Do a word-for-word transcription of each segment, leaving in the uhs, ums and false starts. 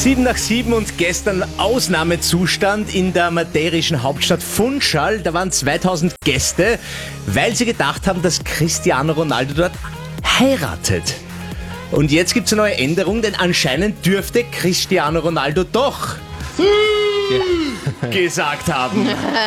Sieben nach sieben und gestern Ausnahmezustand in der madeirischen Hauptstadt Funchal. Da waren zweitausend Gäste, weil sie gedacht haben, dass Cristiano Ronaldo dort heiratet. Und jetzt gibt es eine neue Änderung, denn anscheinend dürfte Cristiano Ronaldo doch ja. gesagt haben.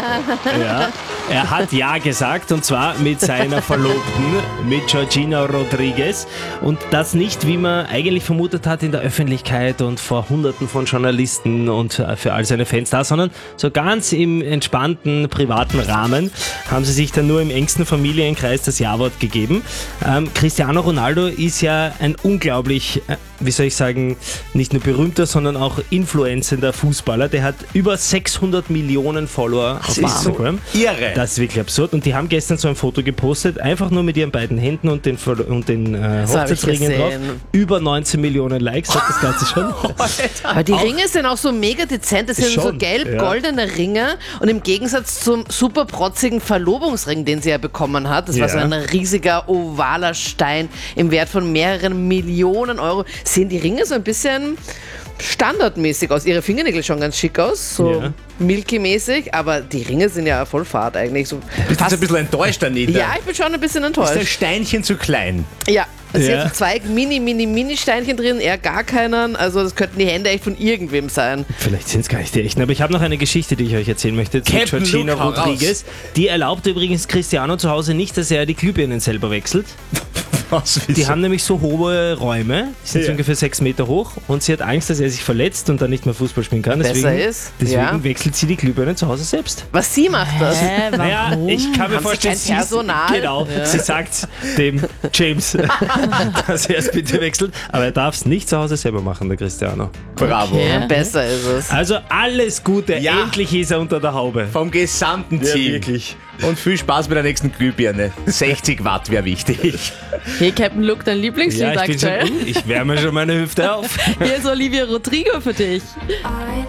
Ja, er hat Ja gesagt, und zwar mit seiner Verlobten, mit Georgina Rodriguez. Und das nicht, wie man eigentlich vermutet hat, in der Öffentlichkeit und vor Hunderten von Journalisten und für all seine Fans da, sondern so ganz im entspannten, privaten Rahmen haben sie sich dann nur im engsten Familienkreis das Ja-Wort gegeben. Ähm, Cristiano Ronaldo ist ja ein unglaublich, äh, wie soll ich sagen, nicht nur berühmter, sondern auch influenzender Fußballer. Der hat über sechshundert Millionen Follower auf Instagram. So irre. Das ist wirklich absurd. Und die haben gestern so ein Foto gepostet, einfach nur mit ihren beiden Händen und den, und den äh, Hochzeitsringen drauf. Über neunzehn Millionen Likes hat das Ganze schon. Aber die Ringe sind auch so mega dezent. Das sind so gelb-goldene ja. Ringe. Und im Gegensatz zum super protzigen Verlobungsring, den sie ja bekommen hat, das ja. war so ein riesiger ovaler Stein im Wert von mehreren Millionen Euro, sehen die Ringe so ein bisschen standardmäßig aus. Ihre Fingernägel schon ganz schick aus, so ja. Milky-mäßig, aber die Ringe sind ja voll Fahrt eigentlich. So Bist du ein bisschen enttäuscht, Anita? Ja, ich bin schon ein bisschen enttäuscht. Ist das Steinchen zu klein? Ja. Es ja. sind zwei mini, mini, mini Steinchen drin, eher gar keinen. Also das könnten die Hände echt von irgendwem sein. Vielleicht sind es gar nicht die echten. Aber ich habe noch eine Geschichte, die ich euch erzählen möchte. Zu Captain Georgina Luke, Rodriguez. Die erlaubt übrigens Cristiano zu Hause nicht, dass er die Glühbirnen selber wechselt. Was, die haben nämlich so hohe Räume, die sind ja. so ungefähr sechs Meter hoch, und sie hat Angst, dass er sich verletzt und dann nicht mehr Fußball spielen kann. Deswegen, Besser ist. deswegen ja. wechselt sie die Glühbirnen zu Hause selbst. Was sie macht das? Hä, naja, ich kann mir Haben vorstellen, sie kein Personal? Genau, ja. sie sagt dem James, dass er es bitte wechselt, aber er darf es nicht zu Hause selber machen, der Cristiano. Bravo. Okay. Besser ist es. Also alles Gute, ja. endlich ist er unter der Haube. Vom gesamten Ja, Team. wirklich. Und viel Spaß mit der nächsten Glühbirne. sechzig Watt wäre wichtig. Hey Captain Luke, dein Lieblingslied Ja, ich, bin aktuell? schon, ich wärme schon meine Hüfte auf. Hier ist Olivia Rodrigo für dich. I